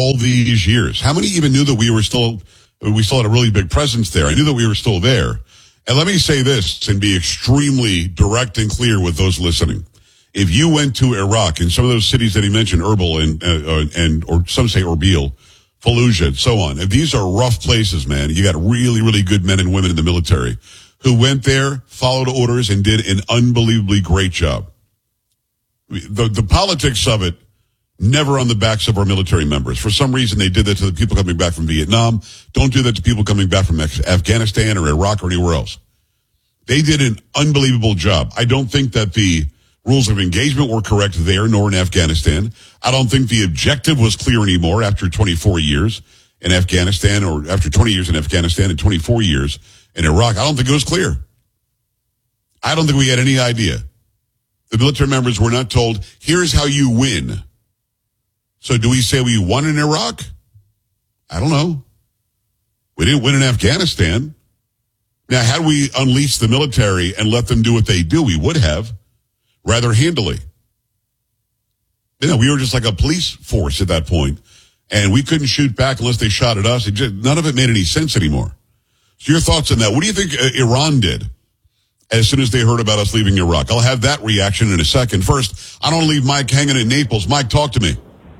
all these years? How many even knew that we still had a really big presence there? I knew that we were still there. And let me say this and be extremely direct and clear with those listening. If you went to Iraq in some of those cities that he mentioned, Erbil and or some say Erbil, Fallujah, and so on, if these are rough places, man, you got really, really good men and women in the military who went there, followed orders, and did an unbelievably great job. The politics of it, never on the backs of our military members. For some reason, they did that to the people coming back from Vietnam. Don't do that to people coming back from Afghanistan or Iraq or anywhere else. They did an unbelievable job. I don't think that the rules of engagement were correct there, nor in Afghanistan. I don't think the objective was clear anymore after 24 years in Afghanistan, or after 20 years in Afghanistan and 24 years in Iraq. I don't think it was clear. I don't think we had any idea. The military members were not told, here's how you win. So do we say we won in Iraq? I don't know. We didn't win in Afghanistan. Now, had we unleashed the military and let them do what they do, we would have, rather handily. You know, we were just like a police force at that point, and we couldn't shoot back unless they shot at us. None of it made any sense anymore. So your thoughts on that? What do you think Iran did as soon as they heard about us leaving Iraq? I'll have that reaction in a second. First, I don't want to leave Mike hanging in Naples. Mike, talk to me.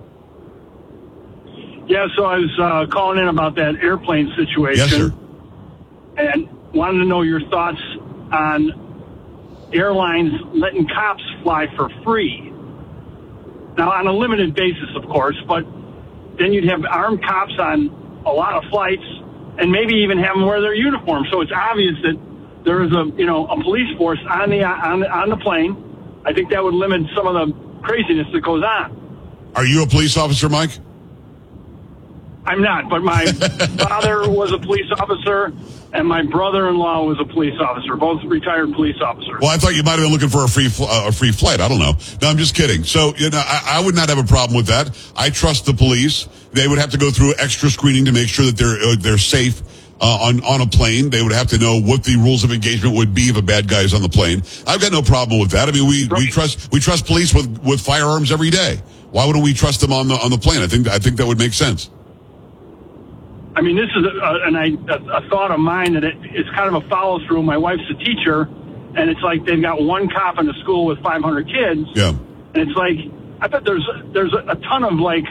Yeah, so I was calling in about that airplane situation. Yes, sir. And wanted to know your thoughts on airlines letting cops fly for free. Now, on a limited basis, of course, but then you'd have armed cops on a lot of flights and maybe even have them wear their uniform. So it's obvious that there is a police force on the plane. I think that would limit some of the craziness that goes on. Are you a police officer, Mike? I'm not, but my father was a police officer, and my brother-in-law was a police officer, both retired police officers. Well, I thought you might have been looking for a free flight. I don't know. No, I'm just kidding. So, I would not have a problem with that. I trust the police. They would have to go through extra screening to make sure that they're safe on a plane. They would have to know what the rules of engagement would be if a bad guy is on the plane. I've got no problem with that. I mean, we trust police with firearms every day. Why wouldn't we trust them on the plane? I think that would make sense. I mean, this is a thought of mine that it's kind of a follow-through. My wife's a teacher, and it's like they've got one cop in a school with 500 kids. Yeah. And it's like, I bet there's a ton of, like,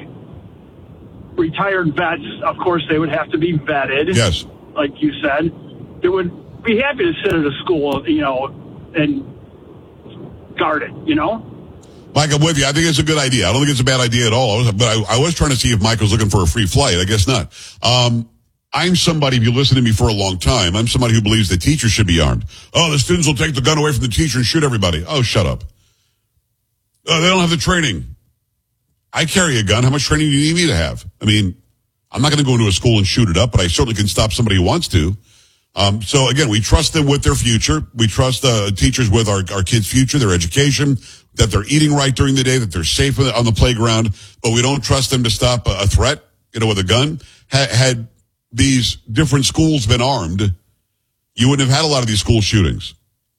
retired vets. Of course, they would have to be vetted. Yes. Like you said. They would be happy to sit at a school, and guard it, Mike, I'm with you. I think it's a good idea. I don't think it's a bad idea at all. But I was trying to see if Mike was looking for a free flight. I guess not. I'm somebody, if you listen to me for a long time, I'm somebody who believes that teachers should be armed. Oh, the students will take the gun away from the teacher and shoot everybody. Oh, shut up. Oh, they don't have the training. I carry a gun. How much training do you need me to have? I mean, I'm not going to go into a school and shoot it up, but I certainly can stop somebody who wants to. So again, we trust them with their future. We trust teachers with our kids' future, their education, that they're eating right during the day, that they're safe on the playground, but we don't trust them to stop a threat, with a gun. Had these different schools been armed, you wouldn't have had a lot of these school shootings.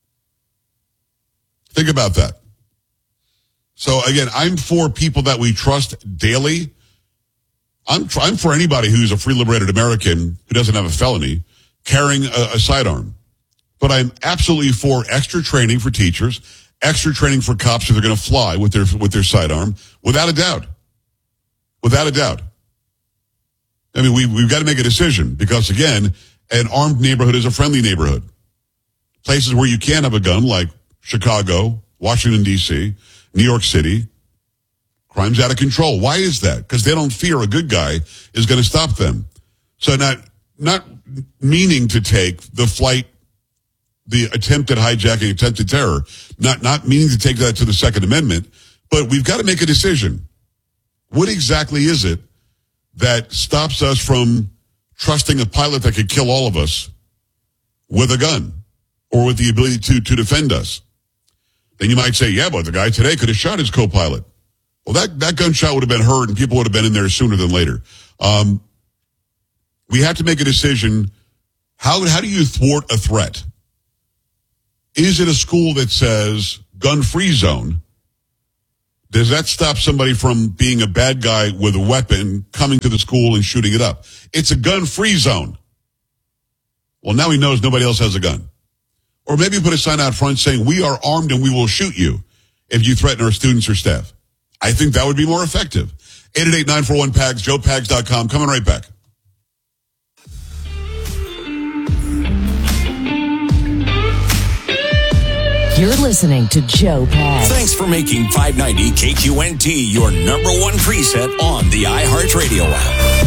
Think about that. So again, I'm for people that we trust daily. I'm for anybody who's a free liberated American who doesn't have a felony carrying a sidearm. But I'm absolutely for extra training for teachers, extra training for cops if they're going to fly with their sidearm, without a doubt. Without a doubt. I mean, we've got to make a decision because, again, an armed neighborhood is a friendly neighborhood. Places where you can have a gun, like Chicago, Washington, D.C., New York City, crime's out of control. Why is that? Because they don't fear a good guy is going to stop them. So not meaning to take the flight, the attempted hijacking, attempted terror, not meaning to take that to the Second Amendment, but we've got to make a decision. What exactly is it that stops us from trusting a pilot that could kill all of us with a gun or with the ability to defend us? Then you might say, yeah, but the guy today could have shot his co-pilot. Well, that gunshot would have been heard and people would have been in there sooner than later. We have to make a decision. How do you thwart a threat? Is it a school that says gun-free zone? Does that stop somebody from being a bad guy with a weapon, coming to the school and shooting it up? It's a gun-free zone. Well, now he knows nobody else has a gun. Or maybe put a sign out front saying, we are armed and we will shoot you if you threaten our students or staff. I think that would be more effective. 888-941-PAGS, joepags.com. Coming right back. You're listening to Joe Pags. Thanks for making 590 KQNT your number one preset on the iHeartRadio app.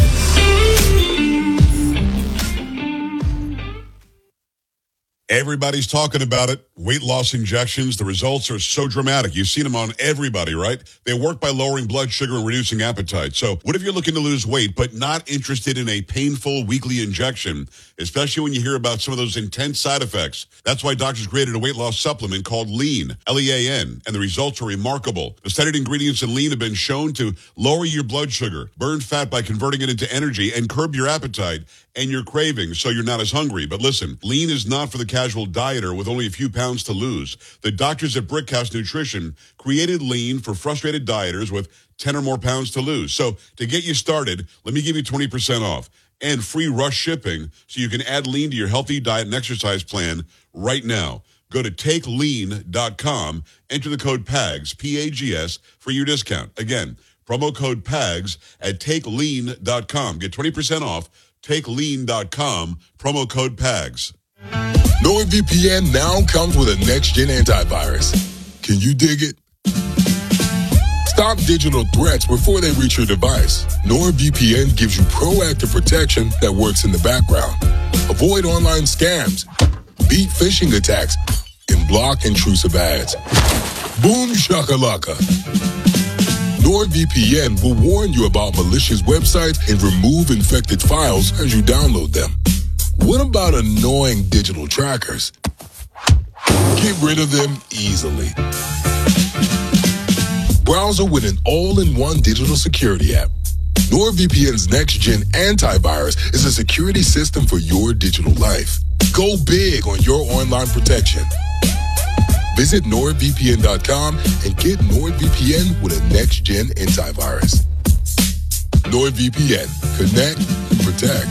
Everybody's talking about it. Weight loss injections. The results are so dramatic. You've seen them on everybody, right? They work by lowering blood sugar and reducing appetite. So what if you're looking to lose weight but not interested in a painful weekly injection, especially when you hear about some of those intense side effects? That's why doctors created a weight loss supplement called Lean, L-E-A-N, and the results are remarkable. The studied ingredients in Lean have been shown to lower your blood sugar, burn fat by converting it into energy, and curb your appetite and your cravings so you're not as hungry. But listen, Lean is not for the casual dieter with only a few pounds to lose. The doctors at Brickhouse Nutrition created Lean for frustrated dieters with 10 or more pounds to lose. So to get you started, let me give you 20% off and free rush shipping so you can add Lean to your healthy diet and exercise plan right now. Go to takelean.com, enter the code PAGS, P-A-G-S, for your discount. Again, promo code PAGS at takelean.com. Get 20% off. TakeLean.com, promo code PAGS. NordVPN now comes with a next-gen antivirus. Can you dig it? Stop digital threats before they reach your device. NordVPN gives you proactive protection that works in the background. Avoid online scams, beat phishing attacks, and block intrusive ads. Boom shakalaka. NordVPN will warn you about malicious websites and remove infected files as you download them. What about annoying digital trackers? Get rid of them easily. Browser with an all-in-one digital security app. NordVPN's next-gen antivirus is a security system for your digital life. Go big on your online protection. Visit NordVPN.com and get NordVPN with a next-gen antivirus. NordVPN. Connect and protect.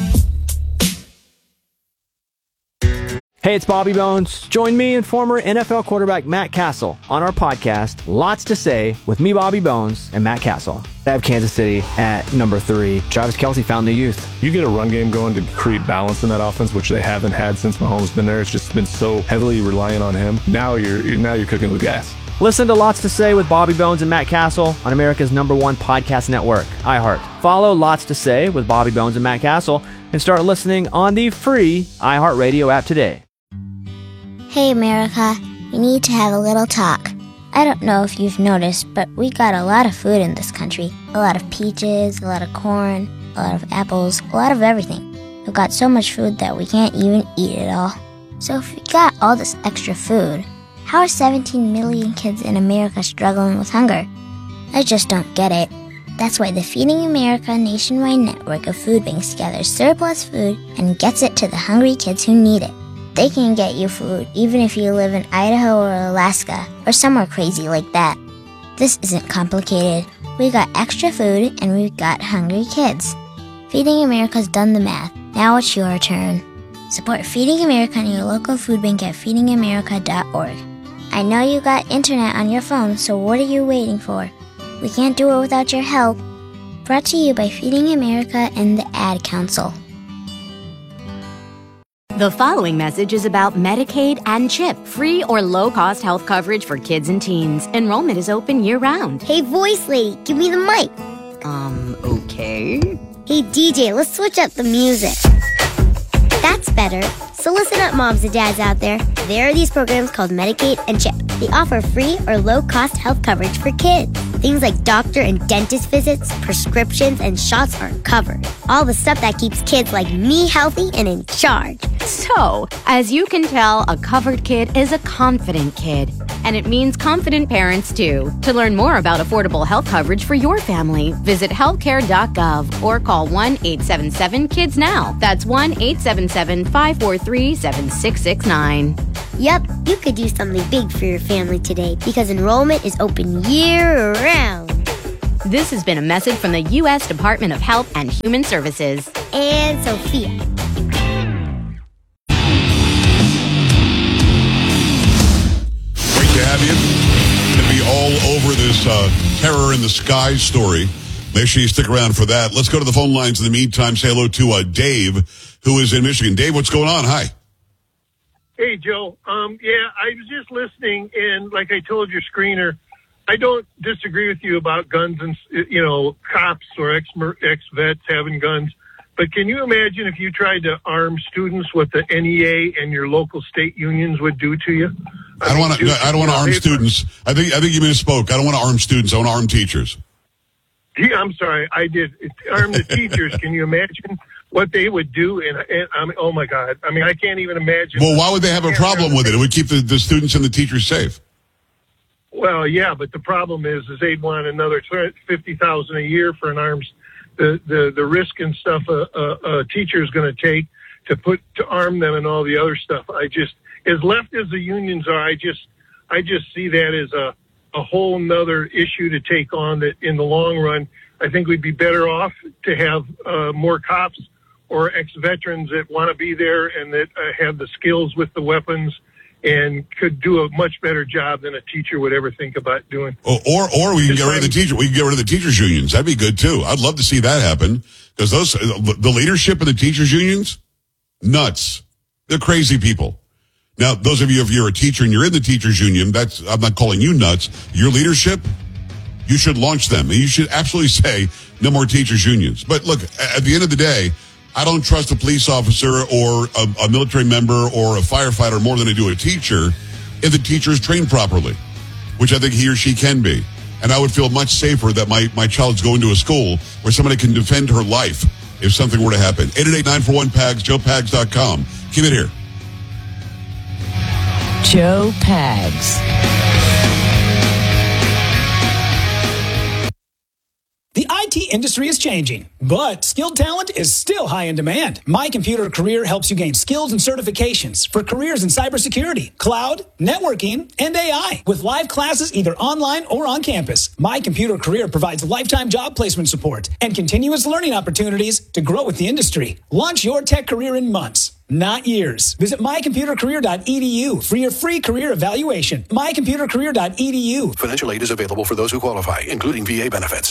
Hey, it's Bobby Bones. Join me and former NFL quarterback Matt Castle on our podcast, Lots to Say, with me, Bobby Bones, and Matt Castle. I have Kansas City at number 3. Travis Kelce found the youth. You get a run game going to create balance in that offense, which they haven't had since Mahomes been there. It's just been so heavily reliant on him. Now you're cooking with gas. Listen to Lots to Say with Bobby Bones and Matt Castle on America's #1 podcast network, iHeart. Follow Lots to Say with Bobby Bones and Matt Castle and start listening on the free iHeartRadio app today. Hey America, we need to have a little talk. I don't know if you've noticed, but we got a lot of food in this country. A lot of peaches, a lot of corn, a lot of apples, a lot of everything. We've got so much food that we can't even eat it all. So if we got all this extra food, how are 17 million kids in America struggling with hunger? I just don't get it. That's why the Feeding America nationwide network of food banks gathers surplus food and gets it to the hungry kids who need it. They can get you food even if you live in Idaho or Alaska or somewhere crazy like that. This isn't complicated. We got extra food and we've got hungry kids. Feeding America's done the math. Now it's your turn. Support Feeding America and your local food bank at feedingamerica.org. I know you got internet on your phone, so what are you waiting for? We can't do it without your help. Brought to you by Feeding America and the Ad Council. The following message is about Medicaid and CHIP, free or low-cost health coverage for kids and teens. Enrollment is open year-round. Hey, voice lady, give me the mic. Okay. Hey, DJ, let's switch up the music. That's better. So listen up, moms and dads out there. There are these programs called Medicaid and CHIP. They offer free or low-cost health coverage for kids. Things like doctor and dentist visits, prescriptions, and shots are covered. All the stuff that keeps kids like me healthy and in charge. So, as you can tell, a covered kid is a confident kid. And it means confident parents, too. To learn more about affordable health coverage for your family, visit healthcare.gov or call 1-877-KIDS-NOW. That's 1-877-543-7669. Yep, you could do something big for your family today because enrollment is open year-round. This has been a message from the U.S. Department of Health and Human Services. And Sophia. Great to have you. Going to be all over this terror in the sky story. Make sure you stick around for that. Let's go to the phone lines in the meantime. Say hello to Dave, who is in Michigan. Dave, what's going on? Hi. Hey, Joe. I was just listening, and like I told your screener, I don't disagree with you about guns and, cops or ex-vets having guns. But can you imagine if you tried to arm students what the NEA and your local state unions would do to you? I don't want to arm students. I think you misspoke. I don't want to arm students. I want to arm teachers. I'm sorry, I did. Arm the teachers. Can you imagine what they would do? And oh my God. I mean, I can't even imagine. Well, why would they have a problem with it? It would keep the students and the teachers safe. Well, yeah, but the problem is they'd want another $50,000 a year for an arms. The risk and stuff a teacher is going to take to arm them and all the other stuff. As left as the unions are, I just see that as a whole nother issue to take on. That in the long run, I think we'd be better off to have more cops or ex-veterans that want to be there and that have the skills with the weapons and could do a much better job than a teacher would ever think about doing. Or we can get rid of the teacher. We can get rid of the teachers unions. That'd be good too. I'd love to see that happen because the leadership of the teachers unions, nuts. They're crazy people. Now, those of you, if you're a teacher and you're in the teachers union, I'm not calling you nuts. Your leadership, you should launch them. And you should absolutely say no more teachers unions. But look, at the end of the day, I don't trust a police officer or a military member or a firefighter more than I do a teacher if the teacher is trained properly, which I think he or she can be. And I would feel much safer that my child's going to a school where somebody can defend her life if something were to happen. 888-941-PAGS, joepags.com. Keep it here. Joe Pags. The IT industry is changing, but skilled talent is still high in demand. My Computer Career helps you gain skills and certifications for careers in cybersecurity, cloud, networking, and AI. With live classes either online or on campus, My Computer Career provides lifetime job placement support and continuous learning opportunities to grow with the industry. Launch your tech career in months, not years. Visit mycomputercareer.edu for your free career evaluation. Mycomputercareer.edu. Financial aid is available for those who qualify, including VA benefits.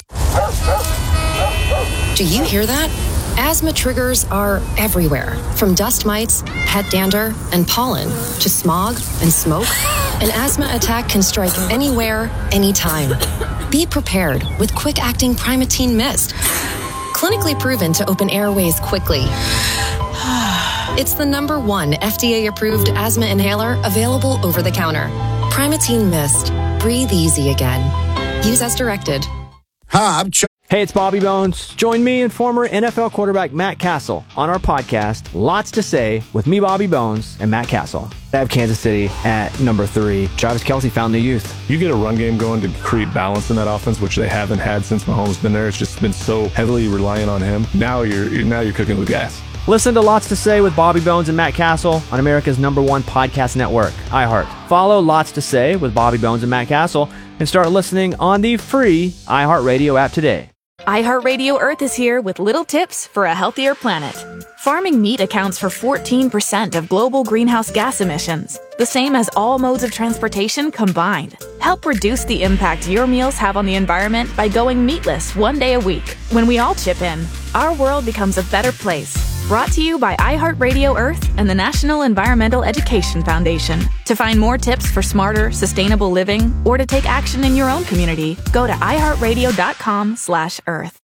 Do you hear that? Asthma triggers are everywhere, from dust mites, pet dander, and pollen, to smog and smoke. An asthma attack can strike anywhere, anytime. Be prepared with quick-acting Primatene Mist. Clinically proven to open airways quickly. It's the #1 FDA-approved asthma inhaler available over the counter. Primatene Mist. Breathe easy again. Use as directed. Hey, it's Bobby Bones. Join me and former NFL quarterback Matt Castle on our podcast, Lots to Say, with me, Bobby Bones, and Matt Castle. I have Kansas City at #3. Travis Kelce found the youth. You get a run game going to create balance in that offense, which they haven't had since Mahomes been there. It's just been so heavily reliant on him. Now you're cooking with gas. Listen to Lots to Say with Bobby Bones and Matt Castle on America's #1 podcast network, iHeart. Follow Lots to Say with Bobby Bones and Matt Castle and start listening on the free iHeartRadio app today. iHeartRadio Earth is here with little tips for a healthier planet. Farming meat accounts for 14% of global greenhouse gas emissions, the same as all modes of transportation combined. Help reduce the impact your meals have on the environment by going meatless one day a week. When we all chip in, our world becomes a better place. Brought to you by iHeartRadio Earth and the National Environmental Education Foundation. To find more tips for smarter, sustainable living, or to take action in your own community, go to iHeartRadio.com/Earth.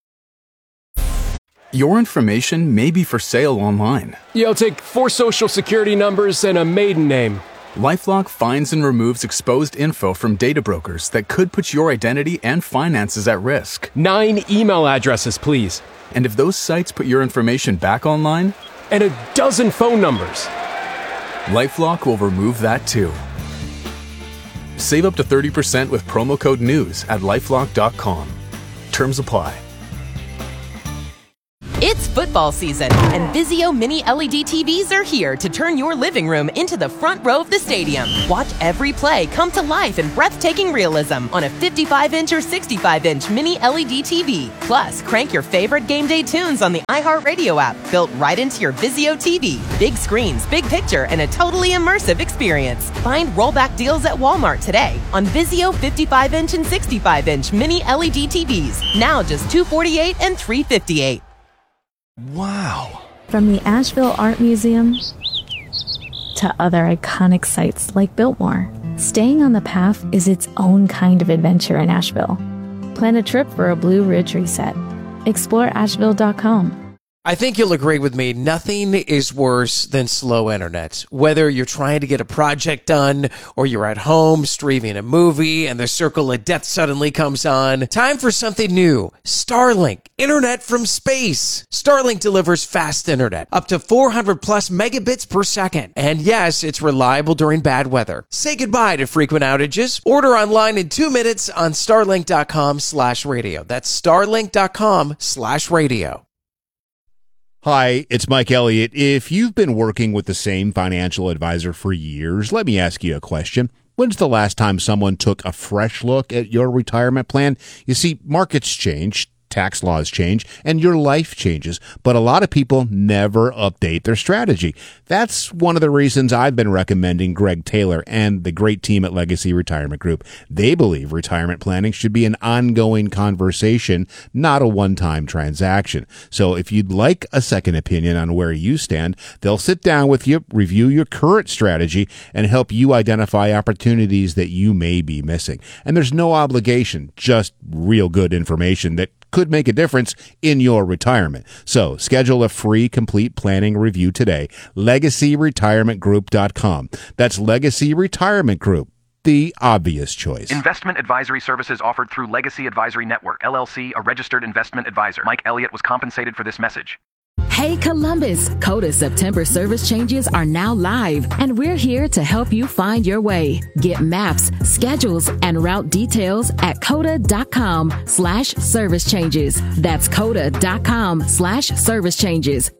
Your information may be for sale online. I'll take 4 social security numbers and a maiden name. LifeLock finds and removes exposed info from data brokers that could put your identity and finances at risk. 9 email addresses, please. And if those sites put your information back online? And a dozen phone numbers. LifeLock will remove that too. Save up to 30% with promo code NEWS at LifeLock.com. Terms apply. It's football season, and Vizio Mini LED TVs are here to turn your living room into the front row of the stadium. Watch every play come to life in breathtaking realism on a 55-inch or 65-inch Mini LED TV. Plus, crank your favorite game day tunes on the iHeartRadio app, built right into your Vizio TV. Big screens, big picture, and a totally immersive experience. Find rollback deals at Walmart today on Vizio 55-inch and 65-inch Mini LED TVs. Now just $248 and $358. Wow. From the Asheville Art Museum to other iconic sites like Biltmore, staying on the path is its own kind of adventure in Asheville. Plan a trip for a Blue Ridge reset. Explore Asheville.com. I think you'll agree with me. Nothing is worse than slow internet. Whether you're trying to get a project done or you're at home streaming a movie and the circle of death suddenly comes on. Time for something new. Starlink. Internet from space. Starlink delivers fast internet. Up to 400 plus megabits per second. And yes, it's reliable during bad weather. Say goodbye to frequent outages. Order online in 2 minutes on starlink.com/radio. That's starlink.com/radio. Hi, it's Mike Elliott. If you've been working with the same financial advisor for years, let me ask you a question. When's the last time someone took a fresh look at your retirement plan? You see, markets change, tax laws change, and your life changes, but a lot of people never update their strategy. That's one of the reasons I've been recommending Greg Taylor and the great team at Legacy Retirement Group. They believe retirement planning should be an ongoing conversation, not a one-time transaction. So if you'd like a second opinion on where you stand, they'll sit down with you, review your current strategy, and help you identify opportunities that you may be missing. And there's no obligation, just real good information that could make a difference in your retirement. So schedule a free complete planning review today. LegacyRetirementGroup.com. That's Legacy Retirement Group, the obvious choice. Investment advisory services offered through Legacy Advisory Network, LLC, a registered investment advisor. Mike Elliott was compensated for this message. Hey Columbus, CODA September service changes are now live, and we're here to help you find your way. Get maps, schedules, and route details at coda.com/service changes. That's coda.com/service changes.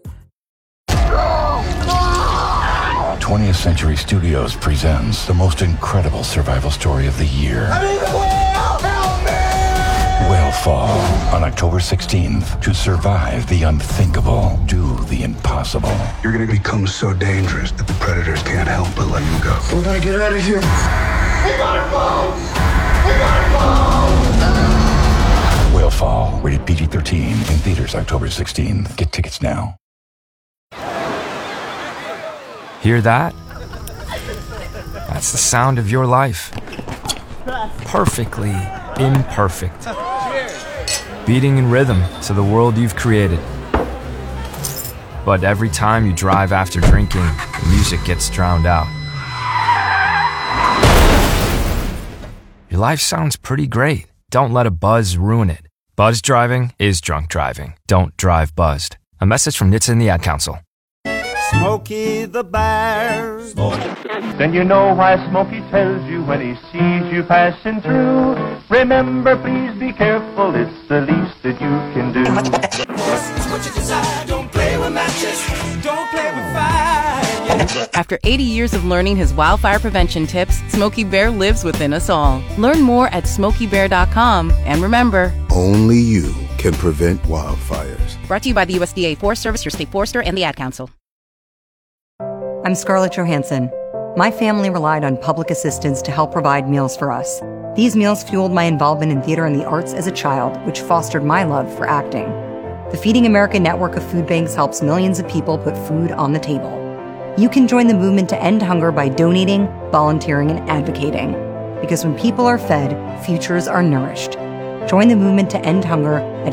20th Century Studios presents the most incredible survival story of the year. Whalefall on October 16th. To survive the unthinkable, do the impossible. You're going to become so dangerous that the predators can't help but let you go. We gotta get out of here. We gotta go! We gotta go! Whalefall, rated PG-13, in theaters October 16th. Get tickets now. Hear that? That's the sound of your life. Perfectly imperfect. Beating in rhythm to the world you've created. But every time you drive after drinking, the music gets drowned out. Your life sounds pretty great. Don't let a buzz ruin it. Buzz driving is drunk driving. Don't drive buzzed. A message from NHTSA and the Ad Council. Smokey the Bear. Then you know why Smokey tells you when he sees you passing through. Remember, please be careful, it's the least that you can do. What you desire, don't play with matches, don't play with fire. After 80 years of learning his wildfire prevention tips, Smokey Bear lives within us all. Learn more at SmokeyBear.com. And remember, only you can prevent wildfires. Brought to you by the USDA Forest Service, your state forester, and the Ad Council. I'm Scarlett Johansson. My family relied on public assistance to help provide meals for us. These meals fueled my involvement in theater and the arts as a child, which fostered my love for acting. The Feeding America network of food banks helps millions of people put food on the table. You can join the movement to end hunger by donating, volunteering, and advocating. Because when people are fed, futures are nourished. Join the movement to end hunger at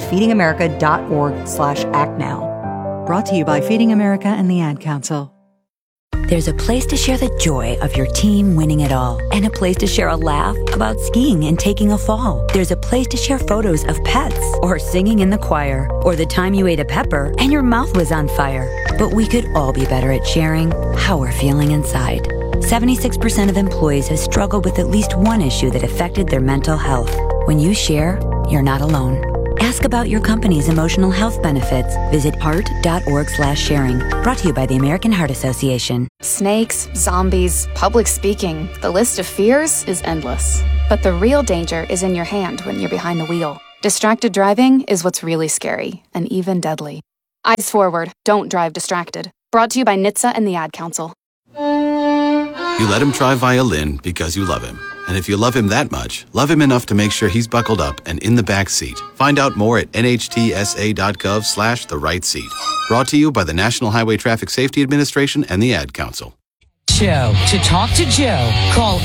feedingamerica.org/actnow. Brought to you by Feeding America and the Ad Council. There's a place to share the joy of your team winning it all, and a place to share a laugh about skiing and taking a fall. There's a place to share photos of pets, or singing in the choir, or the time you ate a pepper and your mouth was on fire. But we could all be better at sharing how we're feeling inside. 76% of employees have struggled with at least one issue that affected their mental health. When you share, you're not alone. Ask about your company's emotional health benefits. Visit heart.org/sharing. Brought to you by the American Heart Association. Snakes, zombies, public speaking. The list of fears is endless. But the real danger is in your hand when you're behind the wheel. Distracted driving is what's really scary and even deadly. Eyes forward. Don't drive distracted. Brought to you by NHTSA and the Ad Council. You let him try violin because you love him. And if you love him that much, love him enough to make sure he's buckled up and in the back seat. Find out more at nhtsa.gov/the right seat. Brought to you by the National Highway Traffic Safety Administration and the Ad Council. Joe. To talk to Joe, call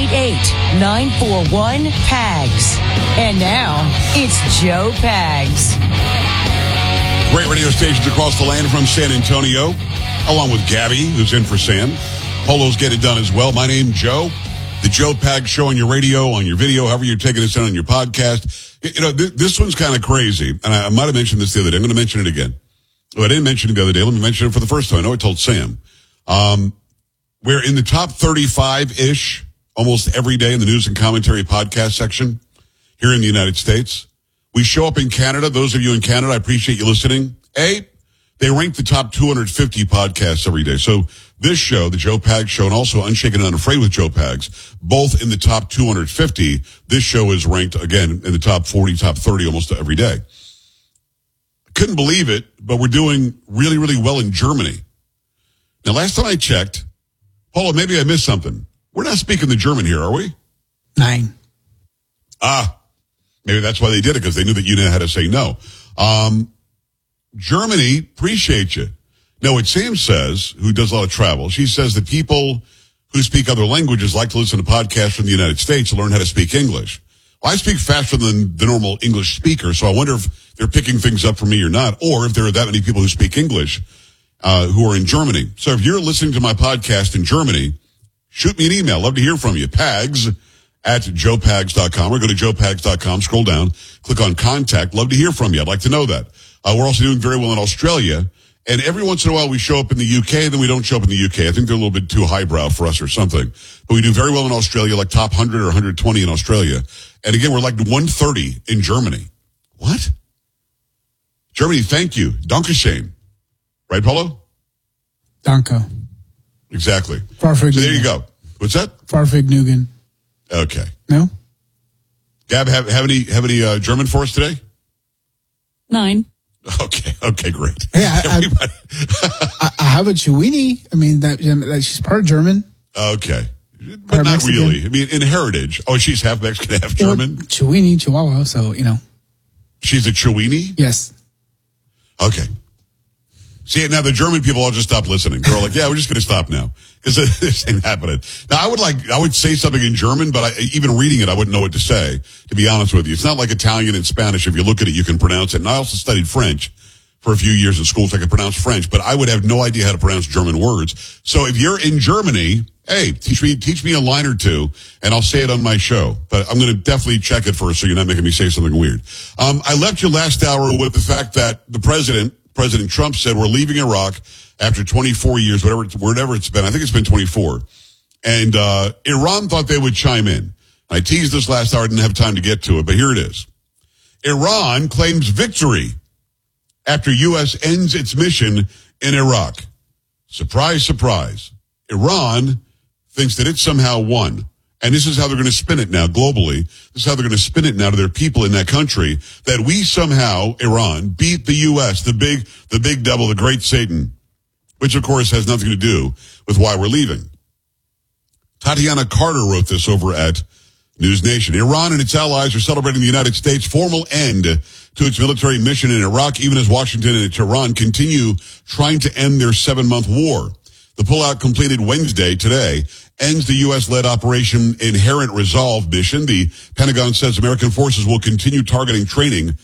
888-941-PAGS. And now, it's Joe Pags. Great radio stations across the land from San Antonio, along with Gabby, who's in for Sam. Polo's Get It Done as well. My name's Joe. The Joe Pags Show on your radio, on your video, however you're taking this in on your podcast. You know, this one's kind of crazy, and I might have mentioned this the other day. I'm going to mention it again. Well, I didn't mention it the other day. Let me mention it for the first time. I know I told Sam. We're in the top 35-ish almost every day in the news and commentary podcast section here in the United States. We show up in Canada. Those of you in Canada, I appreciate you listening. They rank the top 250 podcasts every day. So this show, the Joe Pags Show, and also Unshaken and Unafraid with Joe Pags, both in the top 250. This show is ranked, again, in the top 40, top 30 almost every day. Couldn't believe it, but we're doing really, really well in Germany. Now, last time I checked, Paula, maybe I missed something. We're not speaking the German here, are we? 9. Maybe that's why they did it, because they knew that you knew how to say no. Germany, appreciate you. Now, what Sam says, who does a lot of travel, she says that people who speak other languages like to listen to podcasts from the United States to learn how to speak English. Well, I speak faster than the normal English speaker, so I wonder if they're picking things up from me or not, or if there are that many people who speak English who are in Germany. So if you're listening to my podcast in Germany, shoot me an email. Love to hear from you. pags@joepags.com, or go to joepags.com, scroll down, click on contact. Love to hear from you. I'd like to know that. We're also doing very well in Australia. And every once in a while we show up in the UK, then we don't show up in the UK. I think they're a little bit too highbrow for us or something. But we do very well in Australia, like top 100 or 120 in Australia. And again, we're like 130 in Germany. What? Germany, thank you. Dankeschön. Right, Paulo? Danke. Exactly. Farfig. So there you go. What's that? Farfignugan. Okay. No? Gab, have any German for us today? 9. Okay, great. Yeah, I have a Chewini. I mean, that she's part German. Okay. But not really. I mean, in heritage. Oh, she's half Mexican, half German? Chewini, Chihuahua, so, you know. She's a Chewini? Yes. Okay. See, now the German people all just stopped listening. They're all like, yeah, we're just going to stop now. Because this ain't happening. Now, I would say something in German, but even reading it, I wouldn't know what to say, to be honest with you. It's not like Italian and Spanish. If you look at it, you can pronounce it. And I also studied French for a few years in school, so I could pronounce French, but I would have no idea how to pronounce German words. So if you're in Germany, hey, teach me a line or two, and I'll say it on my show. But I'm going to definitely check it first so you're not making me say something weird. I left you last hour with the fact that the President Trump said we're leaving Iraq after 24 years, whatever it's been. I think it's been 24. And Iran thought they would chime in. I teased this last hour, didn't have time to get to it, but here it is. Iran claims victory after U.S. ends its mission in Iraq. Surprise, surprise. Iran thinks that it somehow won. And this is how they're going to spin it now globally. This is how they're going to spin it now to their people in that country, that we somehow, Iran, beat the U.S., the big devil, the great Satan, which of course has nothing to do with why we're leaving. Tatiana Carter wrote this over at News Nation. Iran and its allies are celebrating the United States' formal end to its military mission in Iraq, even as Washington and Tehran continue trying to end their 7-month war. The pullout completed Wednesday, today, ends the U.S.-led Operation Inherent Resolve mission. The Pentagon says American forces will continue targeted training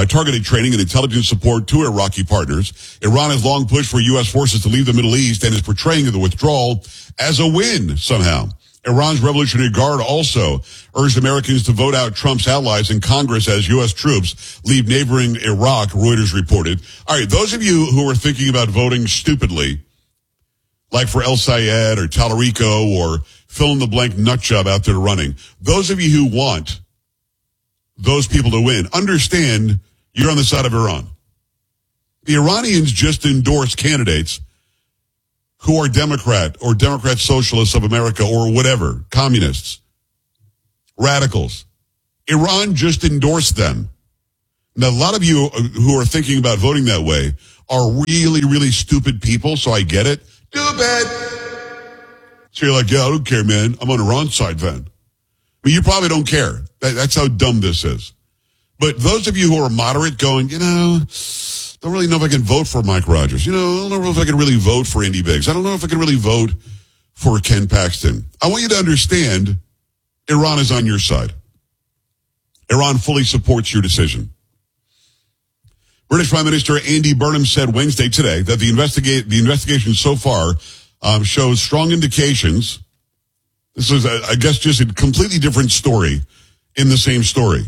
and intelligence support to Iraqi partners. Iran has long pushed for U.S. forces to leave the Middle East and is portraying the withdrawal as a win somehow. Iran's Revolutionary Guard also urged Americans to vote out Trump's allies in Congress as U.S. troops leave neighboring Iraq, Reuters reported. All right, those of you who are thinking about voting stupidly, like for El Sayed or Talarico or fill-in-the-blank nutjob out there running, those of you who want those people to win, understand You're on the side of Iran. The Iranians just endorsed candidates who are Democrat or Democrat Socialists of America or whatever, communists, radicals. Iran just endorsed them. Now, a lot of you who are thinking about voting that way are really, really stupid people, so I get it. Stupid! So you're like, yeah, I don't care, man. I'm on Iran's side then. I mean, you probably don't care. That's how dumb this is. But those of you who are moderate going, don't really know if I can vote for Mike Rogers. I don't know if I can really vote for Andy Biggs. I don't know if I can really vote for Ken Paxton. I want you to understand Iran is on your side. Iran fully supports your decision. British Prime Minister Andy Burnham said Wednesday today that the investigation so far shows strong indications. This is, I guess, just a completely different story in the same story.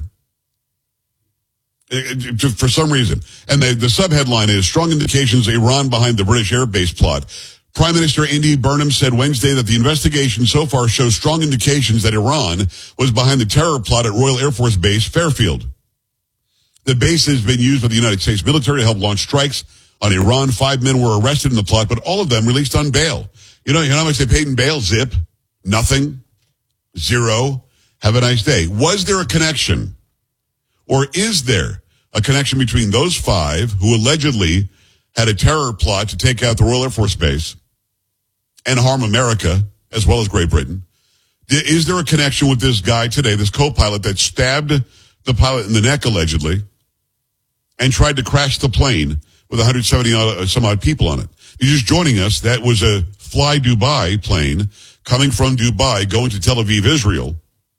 For some reason. And the subheadline is strong indications Iran behind the British Air Base plot. Prime Minister Andy Burnham said Wednesday that the investigation so far shows strong indications that Iran was behind the terror plot at Royal Air Force Base Fairfield. The base has been used by the United States military to help launch strikes on Iran. 5 men were arrested in the plot, but all of them released on bail. You know how much they paid in bail? Zip. Nothing. Zero. Have a nice day. Was there a connection? Or is there a connection between those 5 who allegedly had a terror plot to take out the Royal Air Force Base and harm America as well as Great Britain? Is there a connection with this guy today, this co-pilot that stabbed the pilot in the neck allegedly and tried to crash the plane with 170 some odd people on it? You're just joining us. That was a Fly Dubai plane coming from Dubai going to Tel Aviv, Israel.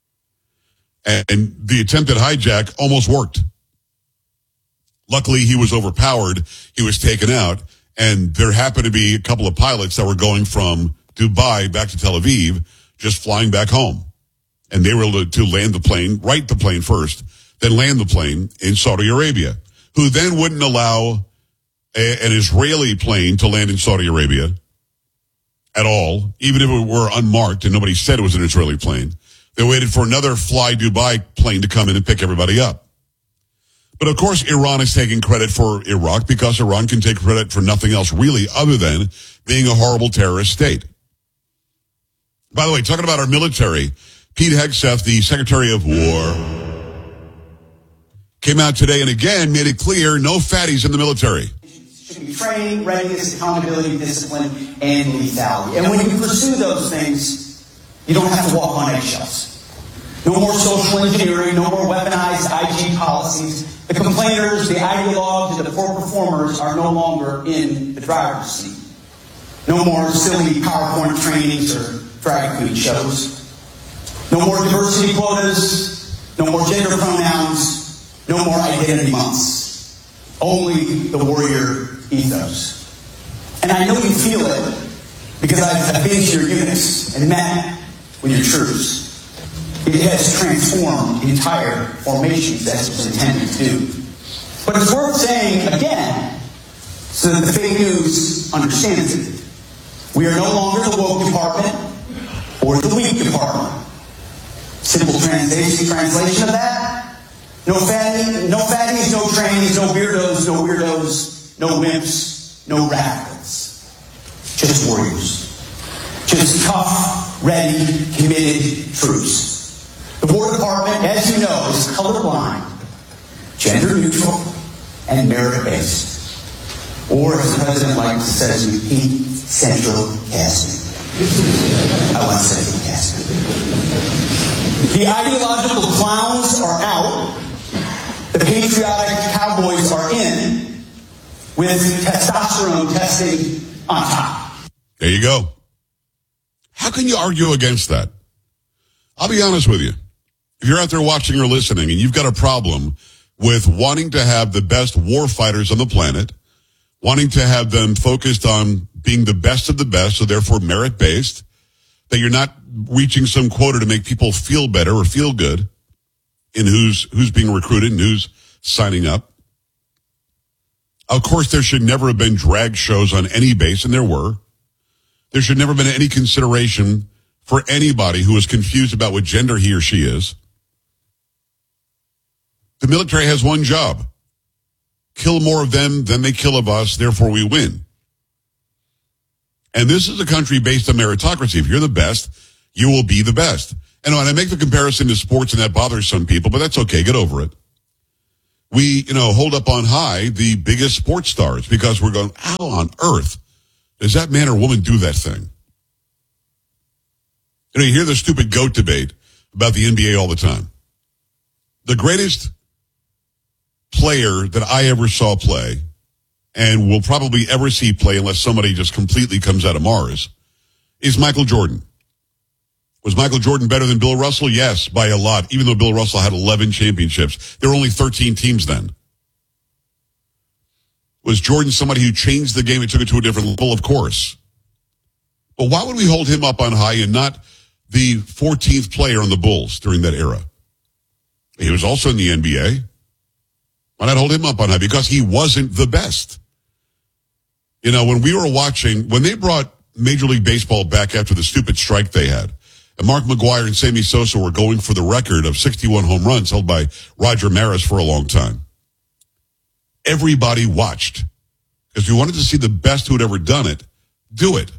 And the attempted hijack almost worked. Luckily, he was overpowered. He was taken out. And there happened to be a couple of pilots that were going from Dubai back to Tel Aviv, just flying back home. And they were able to land the plane, right the plane first, then land the plane in Saudi Arabia, who then wouldn't allow an Israeli plane to land in Saudi Arabia at all, even if it were unmarked and nobody said it was an Israeli plane. They waited for another Fly Dubai plane to come in and pick everybody up. But of course, Iran is taking credit for Iraq because Iran can take credit for nothing else really other than being a horrible terrorist state. By the way, talking about our military, Pete Hegseth, the Secretary of War, came out today and again made it clear no fatties in the military. Should be training, readiness, accountability, discipline, and lethality. And when you pursue those things, you don't have to walk on eggshells. No more social engineering, no more weaponized IG policies. The complainers, the ideologues, and the poor performers are no longer in the driver's seat. No more silly PowerPoint trainings or drag queen shows. No more diversity quotas. No more gender pronouns. No more identity months. Only the warrior ethos. And I know you feel it because I've been to your units and met with your troops. It has transformed entire formations as it was intended to do. But it's worth saying again, so that the fake news understands it. We are no longer the woke department or the weak department. Simple translation of that: no fatties, no trainees, no weirdos, no wimps, no radicals. Just warriors. Just tough, ready, committed troops. The War Department, as you know, is colorblind, gender neutral, and merit-based. Or, as the President likes to say, repeat, central casting. I want central casting. The ideological clowns are out. The patriotic cowboys are in, with testosterone testing on top. There you go. How can you argue against that? I'll be honest with you. If you're out there watching or listening and you've got a problem with wanting to have the best war fighters on the planet, wanting to have them focused on being the best of the best, so therefore merit-based, that you're not reaching some quota to make people feel better or feel good in who's being recruited and who's signing up. Of course, there should never have been drag shows on any base, and there were. There should never have been any consideration for anybody who is confused about what gender he or she is. The military has one job, kill more of them than they kill of us, therefore we win. And this is a country based on meritocracy. If you're the best, you will be the best. And I make the comparison to sports, and that bothers some people, but that's okay. Get over it. We, hold up on high the biggest sports stars because we're going, how on earth does that man or woman do that thing? You hear the stupid GOAT debate about the NBA all the time. The greatest player that I ever saw play, and will probably ever see play unless somebody just completely comes out of Mars, is Michael Jordan. Was Michael Jordan better than Bill Russell? Yes, by a lot, even though Bill Russell had 11 championships. There were only 13 teams then. Was Jordan somebody who changed the game and took it to a different level? Of course. But why would we hold him up on high and not the 14th player on the Bulls during that era? He was also in the NBA. Why not hold him up on high? Because he wasn't the best. When we were watching, when they brought Major League Baseball back after the stupid strike they had, and Mark McGwire and Sammy Sosa were going for the record of 61 home runs held by Roger Maris for a long time, everybody watched because we wanted to see the best who had ever done it do it.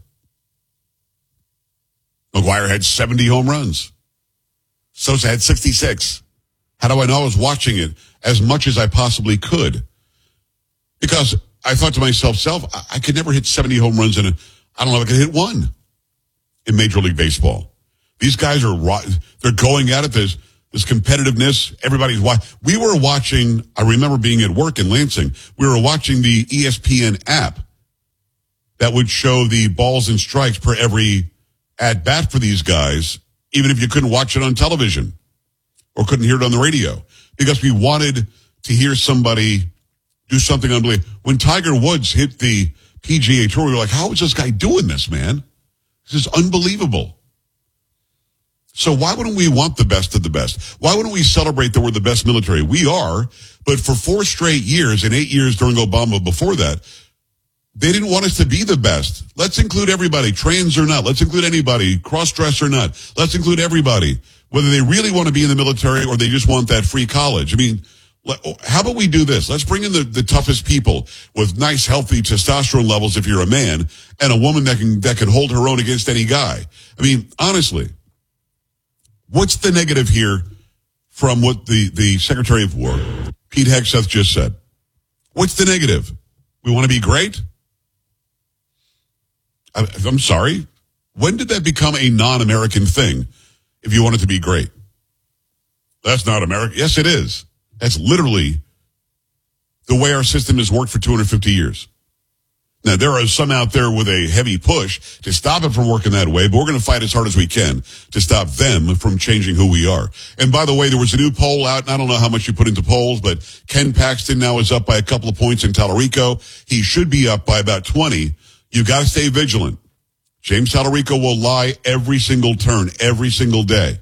McGwire had 70 home runs. Sosa had 66. How do I know? I was watching it as much as I possibly could because I thought to myself, I could never hit 70 home runs I don't know if I could hit one in Major League Baseball. These guys they're going at it. There's this competitiveness. Everybody's watching. We were watching, I remember being at work in Lansing. We were watching the ESPN app that would show the balls and strikes per every at bat for these guys, even if you couldn't watch it on television or couldn't hear it on the radio, because we wanted to hear somebody do something unbelievable. When Tiger Woods hit the PGA Tour, we were like, how is this guy doing this, man? This is unbelievable. So why wouldn't we want the best of the best? Why wouldn't we celebrate that we're the best military? We are, but for 4 straight years and 8 years during Obama before that, they didn't want us to be the best. Let's include everybody, trans or not. Let's include anybody, cross-dress or not. Let's include everybody, whether they really want to be in the military or they just want that free college. I mean, how about we do this? Let's bring in the toughest people with nice, healthy testosterone levels if you're a man, and a woman that can hold her own against any guy. I mean, honestly, what's the negative here from what the Secretary of War, Pete Hegseth, just said? What's the negative? We want to be great? I'm sorry. When did that become a non-American thing if you want it to be great? That's not American. Yes, it is. That's literally the way our system has worked for 250 years. Now, there are some out there with a heavy push to stop it from working that way, but we're going to fight as hard as we can to stop them from changing who we are. And by the way, there was a new poll out, and I don't know how much you put into polls, but Ken Paxton now is up by a couple of points in Tallarico. He should be up by about 20. You've got to stay vigilant. James Tallarico will lie every single turn, every single day.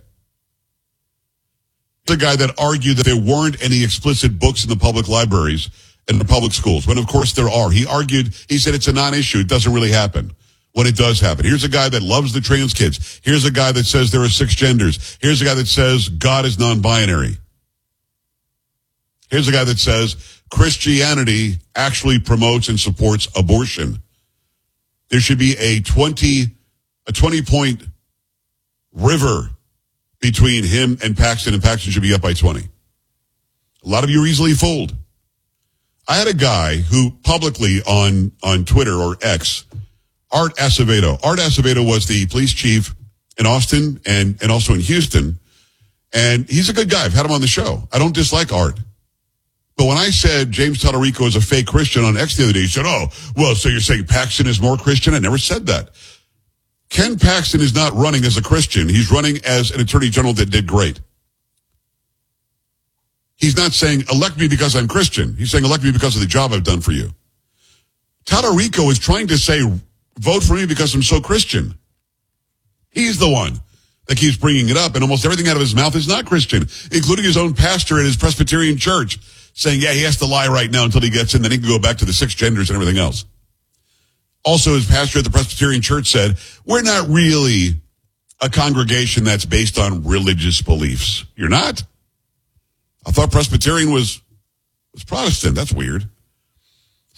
The guy that argued that there weren't any explicit books in the public libraries and the public schools, when of course there are. He said it's a non-issue. It doesn't really happen when it does happen. Here's a guy that loves the trans kids. Here's a guy that says there are 6 genders. Here's a guy that says God is non-binary. Here's a guy that says Christianity actually promotes and supports abortion. There should be a 20-point river between him and Paxton should be up by 20. A lot of you are easily fooled. I had a guy who publicly on Twitter or X, Art Acevedo. Art Acevedo was the police chief in Austin and also in Houston. And he's a good guy. I've had him on the show. I don't dislike Art. But when I said James Tallarico is a fake Christian on X the other day, he said, oh, well, so you're saying Paxton is more Christian? I never said that. Ken Paxton is not running as a Christian. He's running as an attorney general that did great. He's not saying, elect me because I'm Christian. He's saying, elect me because of the job I've done for you. Tallarico is trying to say, vote for me because I'm so Christian. He's the one that keeps bringing it up, and almost everything out of his mouth is not Christian, including his own pastor at his Presbyterian church, saying, yeah, he has to lie right now until he gets in, then he can go back to the 6 genders and everything else. Also, his pastor at the Presbyterian church said, we're not really a congregation that's based on religious beliefs. You're not? I thought Presbyterian was Protestant. That's weird.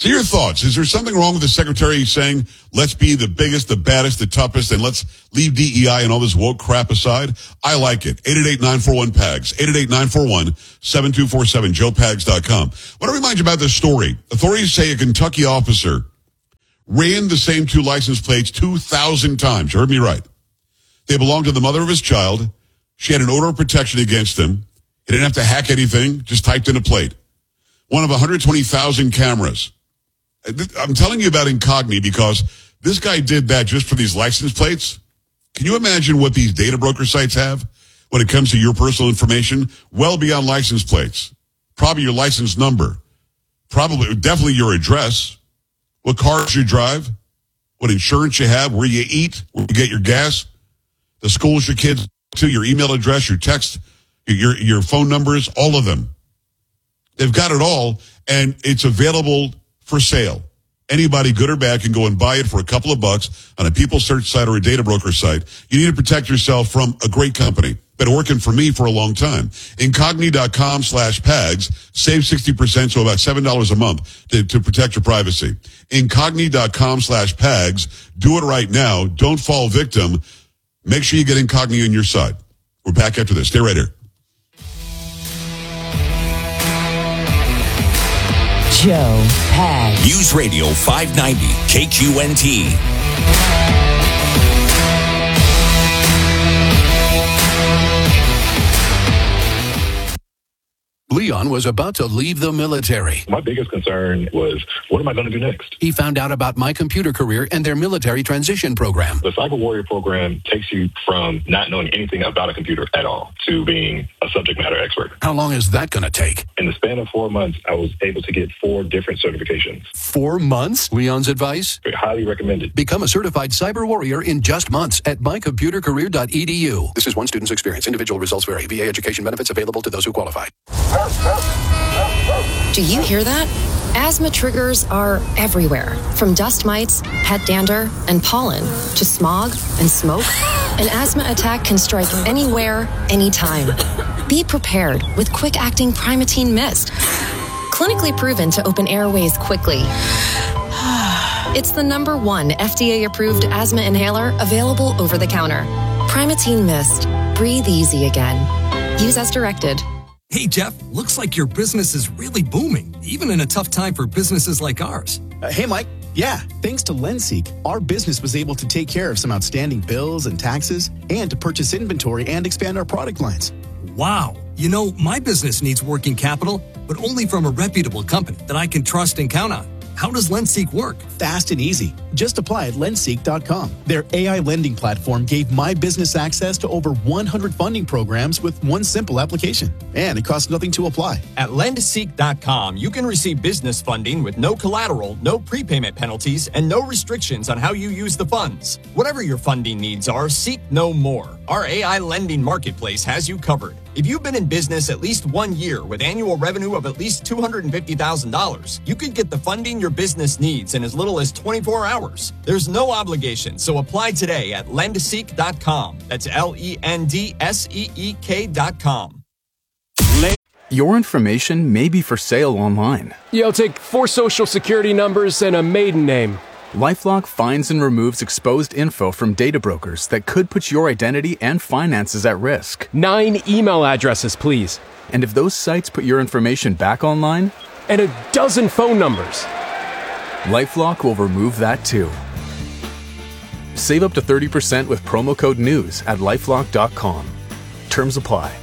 So your thoughts, is there something wrong with the secretary saying, let's be the biggest, the baddest, the toughest, and let's leave DEI and all this woke crap aside? I like it. 888-941-PAGS, 888-941-7247, joepags.com. I want to remind you about this story. Authorities say a Kentucky officer ran the same 2 license plates 2,000 times. You heard me right. They belonged to the mother of his child. She had an order of protection against him. He didn't have to hack anything, just typed in a plate. One of 120,000 cameras. I'm telling you about Incogni because this guy did that just for these license plates. Can you imagine what these data broker sites have when it comes to your personal information? Well beyond license plates. Probably your license number. Definitely your address. What cars you drive. What insurance you have. Where you eat. Where you get your gas. The schools your kids to. Your email address. Your text. Your phone numbers. All of them. They've got it all. And it's available for sale. Anybody, good or bad, can go and buy it for a couple of bucks on a people search site or a data broker site. You need to protect yourself from a great company. Been working for me for a long time. Incogni.com/PAGS. Save 60%, so about $7 a month to protect your privacy. Incogni.com/PAGS. Do it right now. Don't fall victim. Make sure you get Incogni on your side. We're back after this. Stay right here. Joe Pags. News Radio 590 KQNT. Leon was about to leave the military. My biggest concern was, what am I going to do next? He found out about My Computer Career and their military transition program. The Cyber Warrior program takes you from not knowing anything about a computer at all to being a subject matter expert. How long is that going to take? In the span of 4 months, I was able to get 4 different certifications. 4 months? Leon's advice? Highly recommended. Become a certified cyber warrior in just months at mycomputercareer.edu. This is one student's experience. Individual results vary. VA education benefits available to those who qualify. Do you hear that? Asthma triggers are everywhere, from dust mites, pet dander, and pollen, to smog and smoke. An asthma attack can strike anywhere, anytime. Be prepared with quick-acting Primatene Mist. Clinically proven to open airways quickly. It's the #1 FDA-approved asthma inhaler available over the counter. Primatene Mist. Breathe easy again. Use as directed. Hey, Jeff, looks like your business is really booming, even in a tough time for businesses like ours. Hey, Mike. Yeah, thanks to LendSeek, our business was able to take care of some outstanding bills and taxes and to purchase inventory and expand our product lines. Wow. You know, my business needs working capital, but only from a reputable company that I can trust and count on. How does LendSeek work? Fast and easy. Just apply at lendseek.com. Their AI lending platform gave my business access to over 100 funding programs with one simple application. And it costs nothing to apply. At lendseek.com, you can receive business funding with no collateral, no prepayment penalties, and no restrictions on how you use the funds. Whatever your funding needs are, seek no more. Our AI lending marketplace has you covered. If you've been in business at least 1 year with annual revenue of at least $250,000, you could get the funding your business needs in as little as 24 hours. There's no obligation, so apply today at lendseek.com. That's LENDSEEK.com. Your information may be for sale online. Yeah, I'll take 4 social security numbers and a maiden name. LifeLock finds and removes exposed info from data brokers that could put your identity and finances at risk. 9 email addresses, please. And if those sites put your information back online? And a dozen phone numbers. LifeLock will remove that too. Save up to 30% with promo code NEWS at LifeLock.com. Terms apply.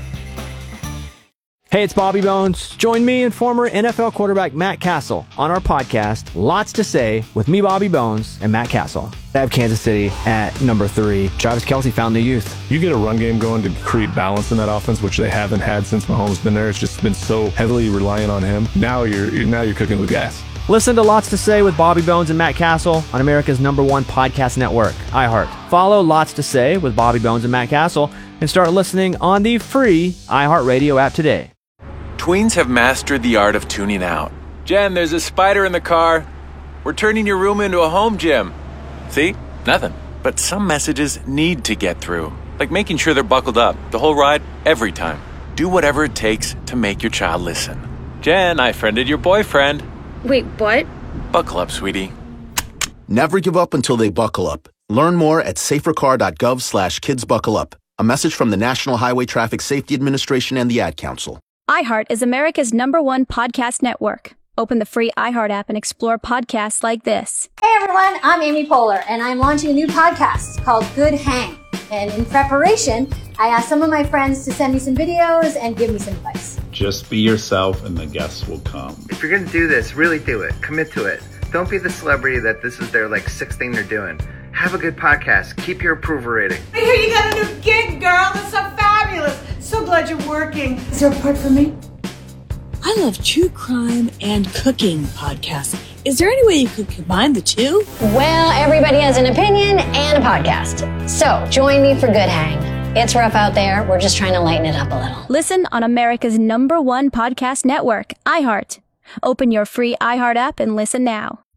Hey, it's Bobby Bones. Join me and former NFL quarterback Matt Castle on our podcast, Lots to Say, with me, Bobby Bones, and Matt Castle. I have Kansas City at number 3. Travis Kelce found new youth. You get a run game going to create balance in that offense, which they haven't had since Mahomes been there. It's just been so heavily reliant on him. Now you're cooking with gas. Listen to Lots to Say with Bobby Bones and Matt Castle on America's #1 podcast network, iHeart. Follow Lots to Say with Bobby Bones and Matt Castle and start listening on the free iHeartRadio app today. Tweens have mastered the art of tuning out. Jen, there's a spider in the car. We're turning your room into a home gym. See? Nothing. But some messages need to get through. Like making sure they're buckled up the whole ride, every time. Do whatever it takes to make your child listen. Jen, I friended your boyfriend. Wait, what? Buckle up, sweetie. Never give up until they buckle up. Learn more at safercar.gov/kidsbuckleup. A message from the National Highway Traffic Safety Administration and the Ad Council. iHeart is America's #1 podcast network. Open the free iHeart app and explore podcasts like this. Hey everyone, I'm Amy Poehler, and I'm launching a new podcast called Good Hang. And in preparation, I asked some of my friends to send me some videos and give me some advice. Just be yourself and the guests will come. If you're going to do this, really do it. Commit to it. Don't be the celebrity that this is their sixth thing they're doing. Have a good podcast. Keep your approval rating. I hear you got a new gig, girl. That's so fabulous. So glad you're working. Is there a part for me? I love true crime and cooking podcasts. Is there any way you could combine the two? Well, everybody has an opinion and a podcast. So join me for Good Hang. It's rough out there. We're just trying to lighten it up a little. Listen on America's #1 podcast network, iHeart. Open your free iHeart app and listen now.